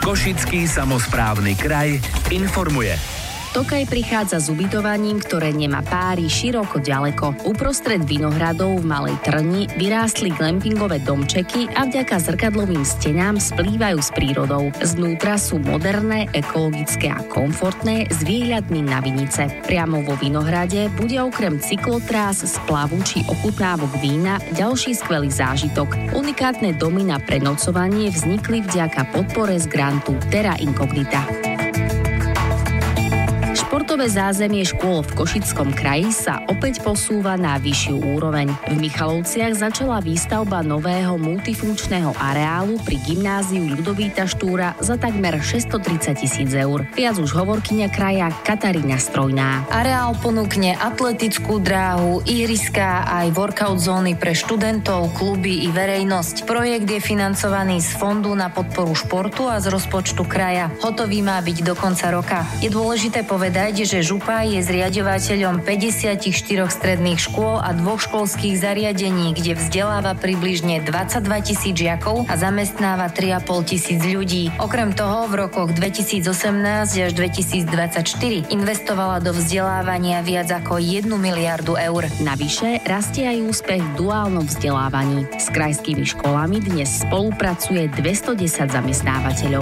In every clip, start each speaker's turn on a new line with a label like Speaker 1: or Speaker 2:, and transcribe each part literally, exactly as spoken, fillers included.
Speaker 1: Košický samosprávny kraj informuje.
Speaker 2: Tokaj prichádza s ubytovaním, ktoré nemá páry široko ďaleko. Uprostred vinohradov v Malej Trni vyrástli glampingové domčeky a vďaka zrkadlovým stenám splývajú s prírodou. Znútra sú moderné, ekologické a komfortné s výhľadmi na vinice. Priamo vo vinohrade bude okrem cyklotrás, splavu či ochutnávok vína ďalší skvelý zážitok. Unikátne domy na prenocovanie vznikli vďaka podpore z grantu Terra Incognita. Športové zázemie škôl v Košickom kraji sa opäť posúva na vyššiu úroveň. V Michalovciach začala výstavba nového multifunkčného areálu pri gymnáziu Ľudovíta Štúra za takmer šesťstotridsať tisíc eur. Viac už hovorkyňa kraja Katarína Strojná.
Speaker 3: Areál ponúkne atletickú dráhu, ihriská aj workout zóny pre študentov, kluby i verejnosť. Projekt je financovaný z Fondu na podporu športu a z rozpočtu kraja. Hotový má byť do konca roka. Je dôležité povedať, že župa je zriaďovateľom päťdesiatštyri stredných škôl a dvoch školských zariadení, kde vzdeláva približne dvadsaťdva tisíc žiakov a zamestnáva tri a pol tisíc ľudí. Okrem toho v rokoch dvetisícosemnásť až dvetisícdvadsaťštyri investovala do vzdelávania viac ako jednu miliardu eur.
Speaker 2: Navyše rastie aj úspech v duálnom vzdelávaní. S krajskými školami dnes spolupracuje dvestodesať zamestnávateľov.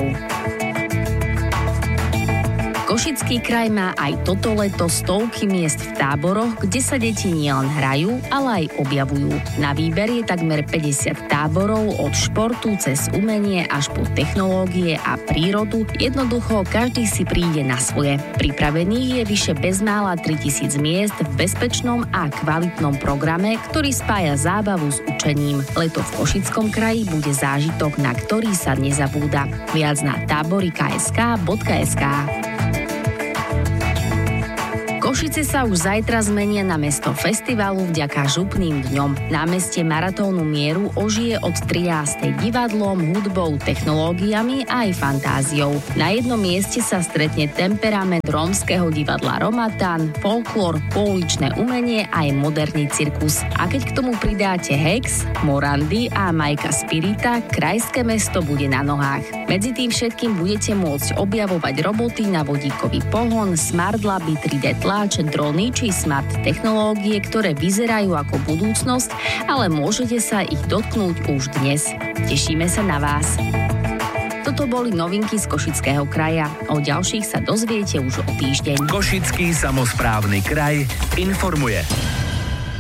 Speaker 2: Košický kraj má aj toto leto stovky miest v táboroch, kde sa deti nielen hrajú, ale aj objavujú. Na výber je takmer päťdesiat táborov od športu cez umenie až po technológie a prírodu. Jednoducho každý si príde na svoje. Pripravených je vyše bezmála tritisíc miest v bezpečnom a kvalitnom programe, ktorý spája zábavu s učením. Leto v Košickom kraji bude zážitok, na ktorý sa nezabúda. Viac na tábory bodka es ká bodka es ká. Košice sa už zajtra zmenia na mesto festivalu vďaka župným dňom. Námestie Maratónu mieru ožije od trinástej divadlom, hudbou, technológiami a aj fantáziou. Na jednom mieste sa stretne temperament rómskeho divadla Romatán, folklór, pouličné umenie a aj moderný cirkus. A keď k tomu pridáte Hex, Morandy a Majka Spirita, krajské mesto bude na nohách. Medzi tým všetkým budete môcť objavovať roboty na vodíkový pohon, smart laby, tri dé tlač, drony či smart technológie, ktoré vyzerajú ako budúcnosť, ale môžete sa ich dotknúť už dnes. Tešíme sa na vás. Toto boli novinky z Košického kraja. O ďalších sa dozviete už o týždeň.
Speaker 1: Košický samosprávny kraj informuje.